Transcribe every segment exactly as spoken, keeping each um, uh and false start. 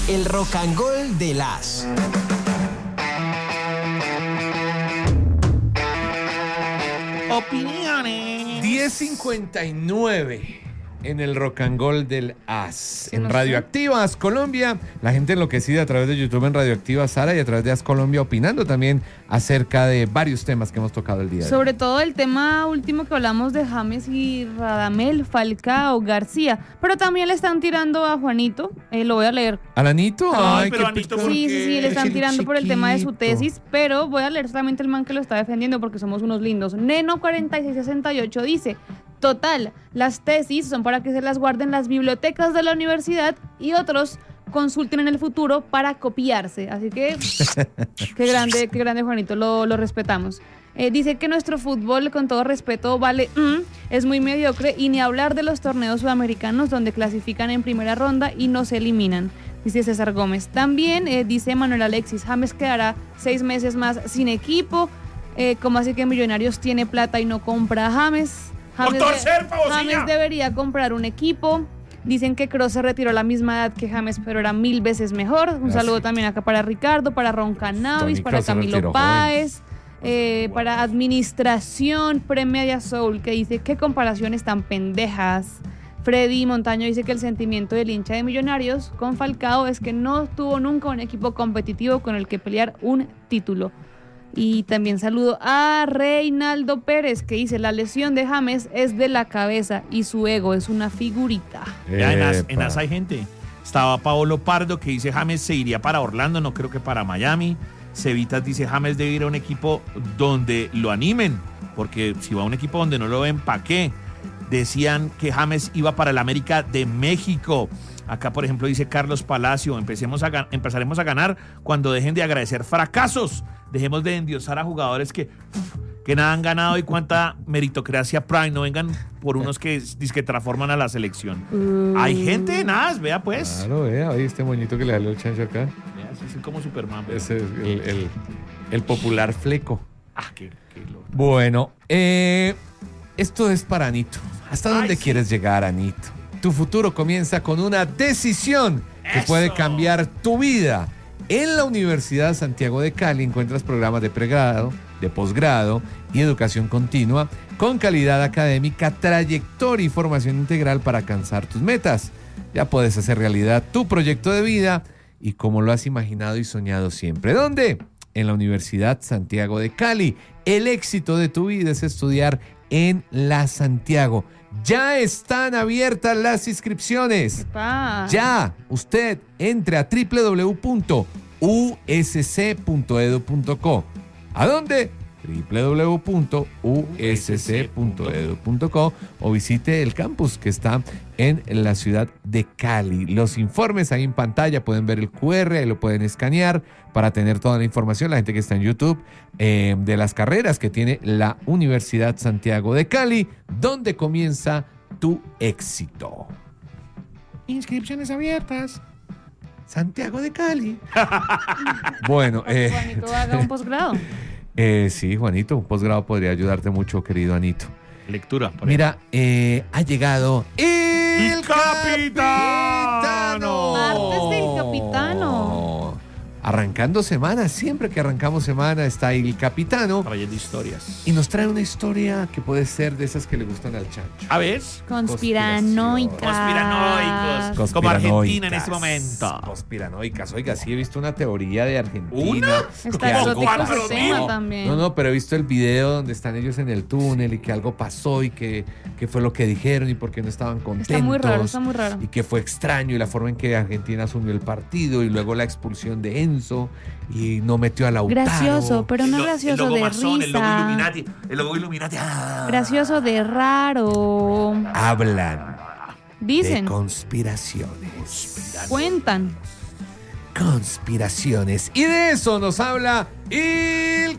El Rock and Roll de las. Opiniones. diez cincuenta y nueve en el Rock and Roll del As. En Radioactiva As Colombia, la gente enloquecida a través de YouTube en Radioactiva Sara y a través de As Colombia opinando también acerca de varios temas que hemos tocado el día de hoy. Sobre todo el tema último que hablamos de James y Radamel, Falcao, García, pero también le están tirando a Juanito, eh, lo voy a leer. ¿Al Anito? Ay, Ay, pero qué Anito, pico. ¿por Sí, qué? sí, sí, le están Ese tirando por el tema de su chiquito. tesis, pero voy a leer solamente el man que lo está defendiendo porque somos unos lindos. Neno cuarenta y seis sesenta y ocho dice: total, las tesis son para que se las guarden las bibliotecas de la universidad y otros consulten en el futuro para copiarse. Así que, qué grande, qué grande Juanito, lo, lo respetamos. Eh, dice que nuestro fútbol, con todo respeto, vale, mm, es muy mediocre, y ni hablar de los torneos sudamericanos donde clasifican en primera ronda y no se eliminan, dice César Gómez. También eh, dice Manuel Alexis: James quedará seis meses más sin equipo. Eh, ¿Cómo así que Millonarios tiene plata y no compra a James? James, Doctor de- Serpa, bocina. James debería comprar un equipo. Dicen que Kroos se retiró a la misma edad que James, pero era mil veces mejor. Un Ah, saludo sí. también acá para Ricardo, para Ron Cannabis, Tony para Kroos se Camilo retiró Páez, eh, para Administración Premedia Soul, que dice: qué comparaciones tan pendejas. Freddy Montaño dice que el sentimiento del hincha de Millonarios con Falcao es que no tuvo nunca un equipo competitivo con el que pelear un título. Y también saludo a Reinaldo Pérez, que dice: la lesión de James es de la cabeza y su ego es una figurita. Ya, en, As, en Epa. As hay gente. Estaba Paolo Pardo que dice: James se iría para Orlando, no creo que para Miami. Cevitas dice: James debe ir a un equipo donde lo animen, porque si va a un equipo donde no lo ven, ¿para qué? Decían que James iba para el América de México. Acá, por ejemplo, dice Carlos Palacio: empecemos a gan- empezaremos a ganar cuando dejen de agradecer fracasos. Dejemos de endiosar a jugadores que, que nada han ganado y cuánta meritocracia prime. No vengan por unos que, que transforman a la selección. Uh. Hay gente de nada, vea pues. Claro, vea, oye, este moñito que le salió el chancho acá. Vea, sí, sí, como Superman. vea. Ese es el, el, el popular fleco. Ah, qué, qué loco. Bueno, eh, esto es para Anito. ¿Hasta dónde Ay, sí. quieres llegar, Anito? Tu futuro comienza con una decisión que ¡Eso! puede cambiar tu vida. En la Universidad Santiago de Cali encuentras programas de pregrado, de posgrado y educación continua con calidad académica, trayectoria y formación integral para alcanzar tus metas. Ya puedes hacer realidad tu proyecto de vida y como lo has imaginado y soñado siempre. ¿Dónde? En la Universidad Santiago de Cali. El éxito de tu vida es estudiar en la Santiago. Ya están abiertas las inscripciones. Pa. Ya, usted entre a doble u doble u doble u punto u s c punto e d u punto co. ¿A dónde? doble u doble u doble u punto u s c punto e d u punto co o visite el campus que está en la ciudad de Cali. Los informes ahí en pantalla, pueden ver el cu erre, ahí lo pueden escanear para tener toda la información. La gente que está en YouTube, eh, de las carreras que tiene la Universidad Santiago de Cali, donde comienza tu éxito. Inscripciones abiertas. Santiago de Cali. Bueno, eh, Juanito haga un posgrado. eh, sí, Juanito, un posgrado podría ayudarte mucho, querido Anito. Lectura. por Mira, eh, ha llegado el, ¡El capitano! Martes del capitano. Arrancando semana, siempre que arrancamos semana está el capitano Trayendo historias. y nos trae una historia que puede ser de esas que le gustan al chancho. A ver. Conspiranoicas. Conspiranoicos. Como Argentina en este momento. Conspiranoicas. Oiga, sí he visto una teoría de Argentina. ¿Una? Está que algo exótico cuatro ese tema mil. también. No, no, pero he visto el video donde están ellos en el túnel y que algo pasó y que, que fue lo que dijeron y por qué no estaban contentos. Está muy raro, está muy raro. Y que fue extraño y la forma en que Argentina asumió el partido y luego la expulsión de Enzo y no metió a Lautaro. Gracioso, pero no El lo- gracioso el logo de masón, el logo risa. Illuminati. El logo Illuminati. Ah. Gracioso de raro. Hablan de Dicen, conspiraciones. cuentan. Conspiraciones. Y de eso nos habla el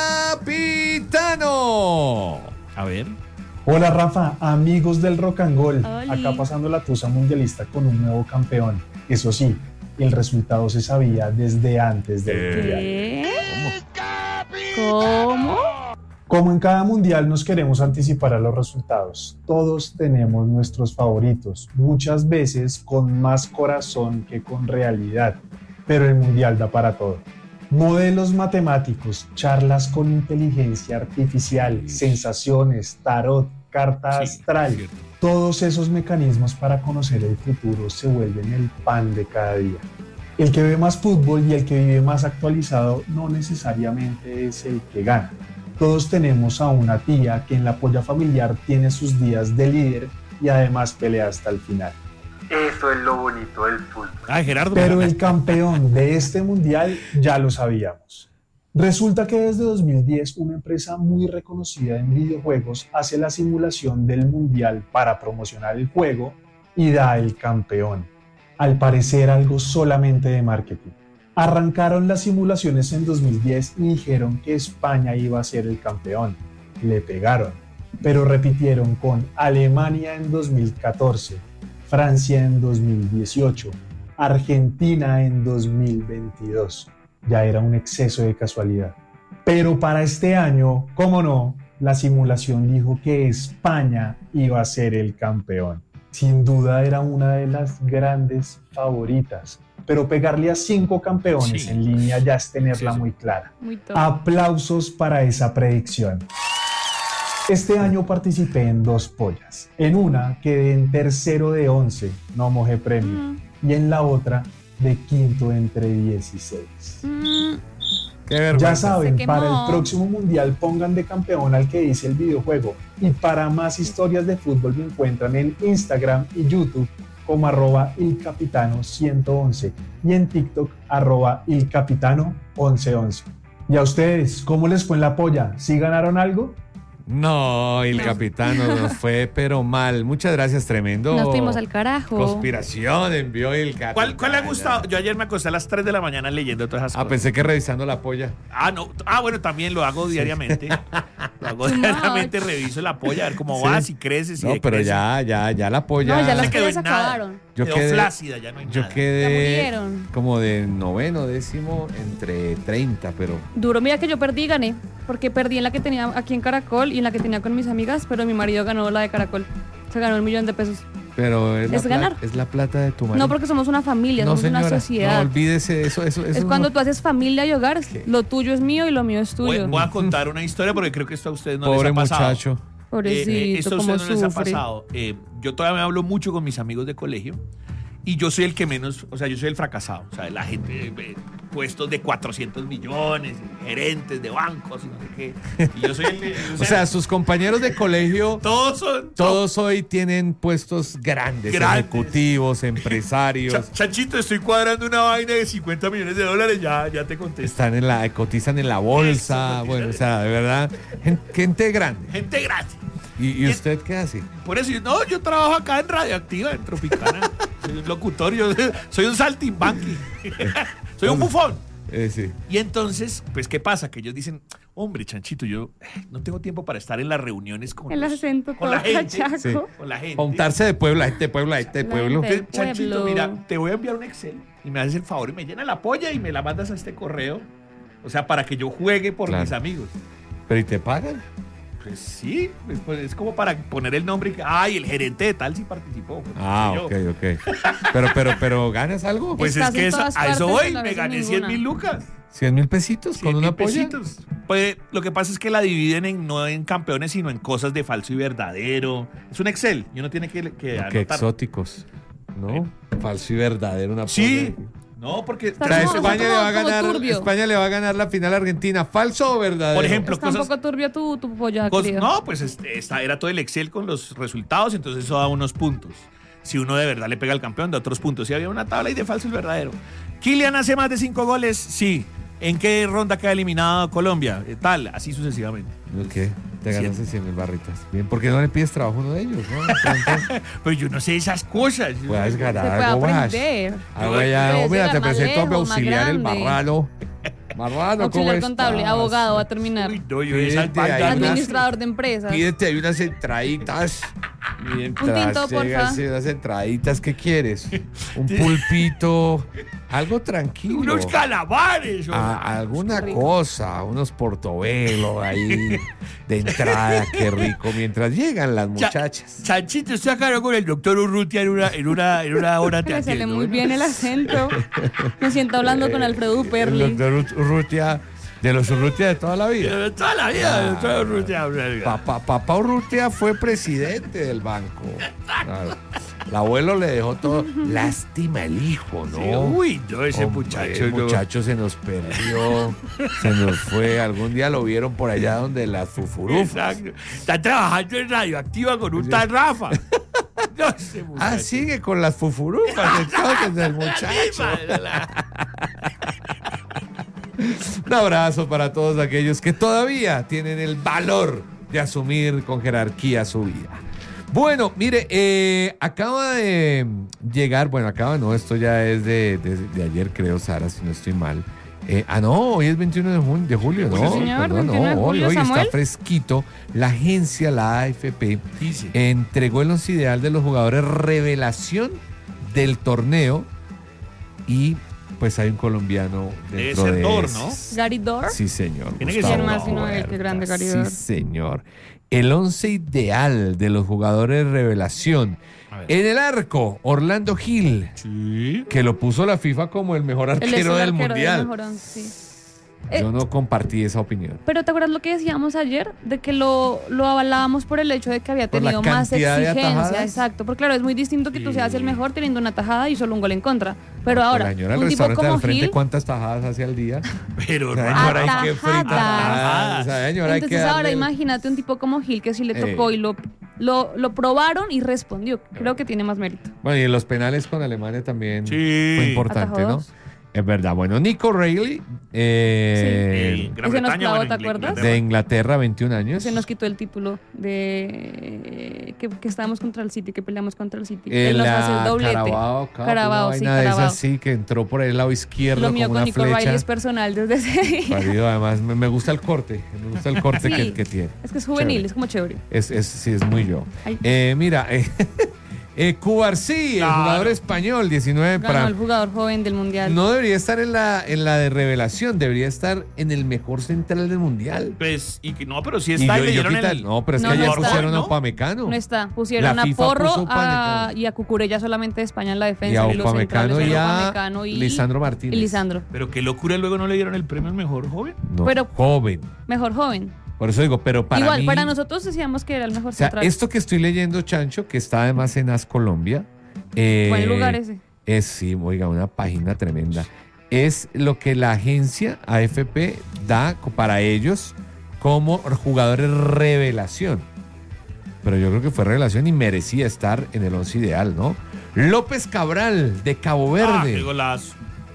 capitano. A ver. Hola Rafa, amigos del Rock and Roll, Oli. acá pasando la tusa mundialista con un nuevo campeón. Eso sí, el resultado se sabía desde antes del mundial. ¿Qué? ¿Cómo? Como en cada mundial nos queremos anticipar a los resultados. Todos tenemos nuestros favoritos, muchas veces con más corazón que con realidad, pero el mundial da para todo. Modelos matemáticos, charlas con inteligencia artificial, sensaciones, tarot, carta Sí, astral. cierto. Todos esos mecanismos para conocer el futuro se vuelven el pan de cada día. El que ve más fútbol y el que vive más actualizado no necesariamente es el que gana. Todos tenemos a una tía que en la polla familiar tiene sus días de líder y además pelea hasta el final. Eso es lo bonito del fútbol. Ay, Gerardo. Pero el campeón de este mundial ya lo sabíamos. Resulta que desde dos mil diez una empresa muy reconocida en videojuegos hace la simulación del mundial para promocionar el juego y da el campeón. Al parecer algo solamente de marketing. Arrancaron las simulaciones en dos mil diez y dijeron que España iba a ser el campeón. Le pegaron, pero repitieron con Alemania en dos mil catorce, Francia en dos mil dieciocho, Argentina en dos mil veintidós. Ya era un exceso de casualidad. Pero para este año, cómo no, la simulación dijo que España iba a ser el campeón. Sin duda era una de las grandes favoritas. Pero pegarle a cinco campeones Sí. en línea ya es tenerla Sí, sí. muy clara. Muy top. Aplausos para esa predicción. Este año participé en dos pollas. En una quedé en tercero de once, no mojé premio. Mm, Y en la otra de quinto entre dieciséis. mm, Qué vergüenza. Ya saben, Se para quemó. el próximo mundial pongan de campeón al que dice el videojuego. Y para más historias de fútbol me encuentran en Instagram y YouTube como arroba ilcapitano ciento once y en TikTok arroba ilcapitano once once. ¿Y a ustedes cómo les fue en la polla? ¿Sí ganaron algo? No, el capitano nos fue pero mal. Muchas gracias, tremendo. Nos fuimos al carajo. Conspiración envió el capitano. ¿Cuál, ¿Cuál le ha gustado? Yo ayer me acosté a las tres de la mañana leyendo todas esas Ah, cosas. pensé que revisando la polla. Ah, no. Ah, bueno, también lo hago diariamente. Lo hago Too diariamente, much. reviso la polla, a ver cómo Sí. va, si crece, si No, pero decrece. ya, ya, ya la polla. No, ya las Se quedó pollas en nada. acabaron. Yo Quedó quedé- flácida, ya no hay Yo nada. Ya quedé murieron. como de noveno, décimo, entre treinta, pero Duro, mira que yo perdí y gané. Porque perdí en la que tenía aquí en Caracol y en la que tenía con mis amigas, pero mi marido ganó la de Caracol. Se ganó un millón de pesos. pero es, Es la, pla- ganar. es la plata de tu marido. No, porque somos una familia, No, somos señora, una sociedad. no olvídese eso, eso, eso es cuando no- tú haces familia y hogar. ¿Qué? Lo tuyo es mío y lo mío es Voy, tuyo. voy a contar una historia porque creo que esto a ustedes no Pobre les ha pasado. muchacho. Pobrecito, Eh, eh, esto a cómo ustedes no les ha sufre. pasado. Eh, yo todavía me hablo mucho con mis amigos de colegio y yo soy el que menos, o sea, yo soy el fracasado. O sea, la gente, eh, puestos de cuatrocientos millones, gerentes de bancos y no sé qué. Y yo soy el. O sea, sus compañeros de colegio, todos son. todos hoy tienen puestos grandes, Grandes. ejecutivos, empresarios. Cha- Chanchito, estoy cuadrando una vaina de cincuenta millones de dólares, ya, ya te contesto. Están en la, cotizan en la bolsa. Eso, Bueno, o sea, de verdad, gen- gente grande. Gente grande. ¿Y, y usted qué hace? Por eso, yo- no, yo trabajo acá en Radioactiva, en Tropicana. Soy un locutor, yo soy un saltimbanqui. Soy un bufón. Eh, sí. Y entonces, pues, ¿qué pasa? Que ellos dicen, hombre, Chanchito, yo eh, no tengo tiempo para estar en las reuniones con, El los- acento con todo la gente. cachaco. Sí. Con la gente. Juntarse de pueblo a este pueblo, a este La pueblo. gente. Entonces, Chanchito, pueblo. mira, te voy a enviar un Excel y me haces el favor y me llena la polla y me la mandas a este correo. O sea, para que yo juegue por Claro. mis amigos. Pero ¿y te pagan? Pues sí, pues, pues, es como para poner el nombre y que, ay, el gerente de tal sí participó. Pues, Ah, yo. ok, ok. Pero, pero, pero, ¿ganas algo? Pues Estás es que en eso- todas a eso partes, voy, a la me vez gané en cien mil ninguna. lucas. ¿Cien mil pesitos con cien una mil polla? pesitos. Pues lo que pasa es que la dividen en, no en campeones, sino en cosas de falso y verdadero. Es un Excel y uno tiene que, que Qué anotar. exóticos. ¿No? Falso y verdadero, una Sí. polla. No, porque Está O sea, como- traes- está España, le como- va a como ganar, turbio. España le va a ganar la final a Argentina. ¿Falso o verdadero? Por ejemplo, Está un cosas- poco turbio tu, tu polla, cos- querido. no, pues este, esta era todo el Excel con los resultados, entonces eso da unos puntos. Si uno de verdad le pega al campeón, da otros puntos. Si había una tabla ahí de falso y verdadero. ¿Kylian hace más de cinco goles? Sí. ¿En qué ronda queda eliminado Colombia? Eh, tal, así sucesivamente. Ok, te ganaste cien mil barritas. Bien, ¿por qué no le pides trabajo a uno de ellos? ¿no? De pronto Pues yo no sé esas cosas. puedas Se ganar puede algo más. aprender. Ah, güey, ya, Puedes oh, mira, te llegar más presento a mi lejos, más auxiliar, el grande. Marrano. Marrano, ¿cómo Auxiliar estás? contable, abogado, va a terminar. Uy, no, yo Pídete esas ahí bandas- una- Administrador de empresas. Pídete ahí unas entraditas. Mientras Un tinto, porfa. llegas y unas entraditas, ¿qué quieres? Un pulpito, algo tranquilo. Unos calamares. hombre. A- alguna Qué rico. cosa, unos portobelos ahí de entrada, qué rico. Mientras llegan las Cha- muchachas. Chanchito, estoy acá con el doctor Urrutia en una, en una, en una hora. Que te le sale atiendo, muy ¿no? bien el acento. Me siento hablando con Alfredo El Uperli. doctor Ur- Urrutia, de los Urrutia de toda la vida. De Toda la vida, Ah. doctor Urrutia. Papá, papá Urrutia fue presidente del banco. Claro. El abuelo le dejó todo. Lástima el hijo, ¿no? Sí, uy, no, ese Hombre, muchacho. el no. muchacho se nos perdió, se nos fue. Algún día lo vieron por allá donde las fufurufas. Exacto. Está trabajando en Radioactiva con un tal Rafa. No, ese muchacho. Ah, sigue con las fufurufas entonces el muchacho. Madre la- Un abrazo para todos aquellos que todavía tienen el valor de asumir con jerarquía su vida. Bueno, mire, eh, acaba de llegar, bueno, acaba, no, esto ya es de, de- de ayer, creo, Sara, si no estoy mal. Eh, ah, no, hoy es veintiuno de, jun- de julio, ¿no? Sí, señor, Perdón, no, veintiuno de hoy, julio, hoy Samuel. está fresquito. La agencia, la A F P, Dice. entregó el once ideal de los jugadores revelación del torneo y pues hay un colombiano Debe dentro ser de Dor, ¿no? esos. Gary Dor. Sí, señor. Tiene que Gustavo ser más, sino él, Huerta. qué grande Gary Sí, Dor. señor. El once ideal de los jugadores revelación. A ver. En el arco, Orlando Gil, Sí. que lo puso la FIFA como el mejor Él es el arquero del arquero mundial. mejor once, sí. Eh, Yo no compartí esa opinión. Pero ¿te acuerdas lo que decíamos ayer? De que lo, lo avalábamos por el hecho de que había Por la tenido más cantidad de exigencia. atajadas. Exacto. Porque claro, es muy distinto que tú seas el Sí. mejor teniendo una tajada y solo un gol en contra. Pero La ahora, señora del un tipo restaurante como al frente, Gil. ¿cuántas tajadas hace al día? Pero Esa hermano, señora hay que Atajadas. fritar tajadas. Esa señora hay que Entonces ahora darle el- imagínate un tipo como Gil que sí le tocó Eh. y lo, lo, lo probaron y respondió. Creo que tiene más mérito. Bueno, y en los penales con Alemania también Sí. fue importante, Atajó ¿no? dos. Es verdad. Bueno, Nico Reilly, eh, Sí, Gran Ese nos Bretaña, clavó, bueno, ¿te Ingl- acuerdas? de Inglaterra, veintiún años. Se nos quitó el título de que, que estábamos contra el City, que peleamos contra el City. Eh, Él nos la hace el doblete. Carabao Cup, Carabao, una sí, vaina de Carabao. esas, sí, que entró por el lado izquierdo Lo como mío con una Nico flecha. Riley es personal desde ese día. Parido, además, me, me gusta el corte. Me gusta el corte Sí. que, que tiene. Es que es juvenil, Chévere. es como chévere. Es, es, sí, es muy yo. Ay. Eh, mira, eh, eh, Cubarsí, el Claro. jugador español, diecinueve Ganó para... el jugador joven del mundial. No debería estar en la, en la de revelación, debería estar en el mejor central del mundial. Pues, y que no, pero sí Y está. yo- le y yo dieron quita- el- no, pero es No, que no ayer está. pusieron a ¿no? Upamecano. No está. Pusieron La a FIFA Porro puso a- Upamecano. y a Cucurella solamente de España en la defensa. Y a los Upamecano centrales y son a Upamecano y Lisandro Martínez. y Lisandro. Pero qué locura, luego no le dieron el premio al mejor joven. No, Pero- joven. Mejor joven. Por eso digo, pero para Igual, mí... para nosotros decíamos que era el mejor O sea, central. esto que estoy leyendo, Chancho, que está además en As Colombia. Eh, Buen lugar ese. Es, sí, oiga, una página tremenda. Es lo que la agencia A F P da co- para ellos como jugadores revelación. Pero yo creo que fue revelación y merecía estar en el once ideal, ¿no? López Cabral, de Cabo Ah, qué Verde. golazo.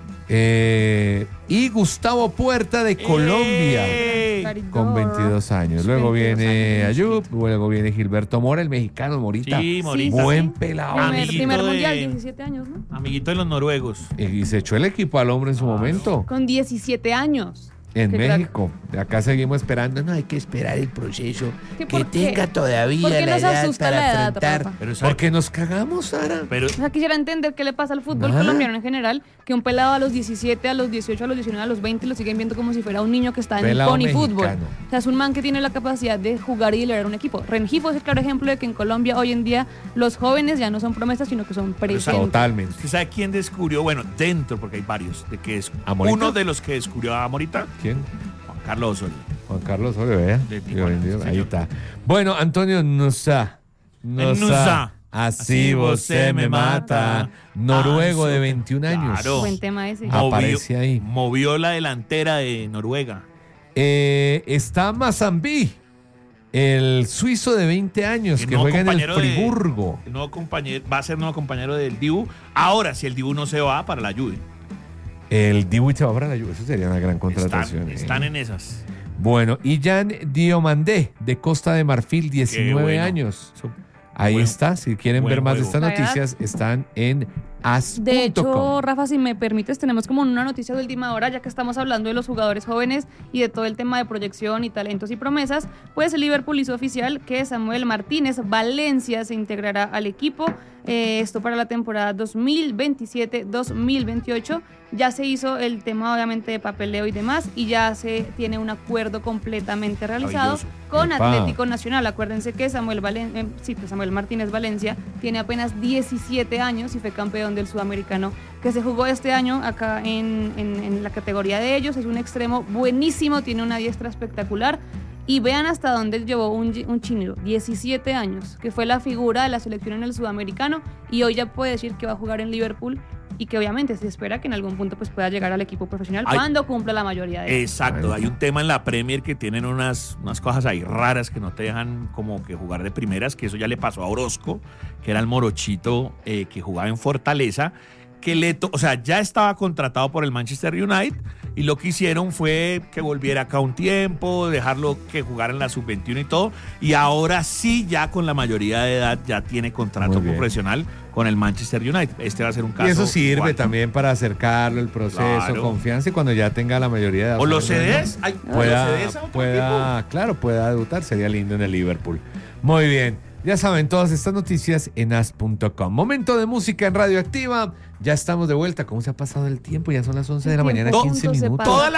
Eh, y Gustavo Puerta, de Colombia. ¡Ey! Gary Con Dor. veintidós años. Luego veintidós viene años. Ayub, luego viene Gilberto Mora, el mexicano Morita. Sí, Morita. Buen pelado. Primer, Amiguito primer de- mundial, diecisiete años, ¿no? Amiguito de los noruegos. Y se echó el equipo al hombro en su momento. Con diecisiete años. En Qué crack. México. Acá seguimos esperando. No, hay que esperar el proceso. ¿Qué, Que por qué? tenga todavía ¿Por qué la nos edad asusta para la edad, afrontar. Rafa? Pero ¿sabe? Porque nos cagamos, Sara. Pero O sea, quisiera entender qué le pasa al fútbol Nada. colombiano en general, que un pelado a los diecisiete, a los dieciocho, a los diecinueve, a los veinte lo siguen viendo como si fuera un niño que está en el Pelado pony fútbol. mexicano. O sea, es un man que tiene la capacidad de jugar y liderar un equipo. Rengifo es el claro ejemplo de que en Colombia hoy en día los jóvenes ya no son promesas, sino que son presentes. Totalmente. ¿usted sabe quién descubrió? Bueno, dentro, porque hay varios, de que es ¿A Morita? uno de los que descubrió a Morita, ¿Quién? Juan Carlos Osorio. Juan Carlos Osorio, vea. De Tijuana, Dios, sí, ahí señor. está. Bueno, Antonio Nusa. Nusa. Nusa. Así vos me mata. Noruego de veintiún años. Claro. Buen tema ese. Ah. Aparece ahí. Movió la delantera de Noruega. Eh, está Mazambí, el suizo de veinte años que, Que no, juega en el compañero de- Friburgo. El nuevo compañero, va a ser nuevo compañero del Dibu. Ahora, si el Dibu no se va, para la Juve. El Dibu se va para la Juve. Eso sería una gran Están, contratación. eh. están en esas. Bueno, y Jan Diomandé, de Costa de Marfil, diecinueve bueno. años. Eso- Ahí buen- está. Si quieren buen ver más de juego. estas La edad. noticias, están en as punto com. De hecho, Rafa, si me permites, tenemos como una noticia de última hora, ya que estamos hablando de los jugadores jóvenes y de todo el tema de proyección y talentos y promesas, pues el Liverpool hizo oficial que Samuel Martínez Valencia se integrará al equipo, eh, esto para la temporada dos mil veintisiete dos mil veintiocho. Ya se hizo el tema obviamente de papeleo y demás y ya se tiene un acuerdo completamente realizado con Epa. Atlético Nacional. Acuérdense que Samuel, Valen- eh, sí, pues Samuel Martínez Valencia tiene apenas diecisiete años y fue campeón del Sudamericano que se jugó este año acá en, en, en la categoría de ellos. Es un extremo buenísimo, tiene una diestra espectacular. Y vean hasta dónde llevó un, un chinero, diecisiete años, que fue la figura de la selección en el Sudamericano y hoy ya puede decir que va a jugar en Liverpool y que obviamente se espera que en algún punto pues pueda llegar al equipo profesional Ay, cuando cumpla la mayoría de edad. Exacto, hay un tema en la Premier que tienen unas, unas cosas ahí raras que no te dejan como que jugar de primeras, que eso ya le pasó a Orozco, que era el morochito eh, que jugaba en Fortaleza, que le to- o sea, ya estaba contratado por el Manchester United y lo que hicieron fue que volviera acá un tiempo, dejarlo que jugara en la sub veintiuno y todo, y ahora sí ya con la mayoría de edad ya tiene contrato Muy bien. profesional con el Manchester United. Este va a ser un caso Y eso sirve igual. también para acercarlo, el proceso, Claro. confianza y cuando ya tenga la mayoría de edad. O los bueno, C Ds, ay, o los pueda, C Ds a otro pueda claro, pueda debutar, sería lindo en el Liverpool. Muy bien, ya saben todas estas noticias en as punto com. Momento de música en Radioactiva, ya estamos de vuelta. ¿Cómo se ha pasado el tiempo? Ya son las once de la El mañana, tiempo quince juntos se minutos. pasa. Toda la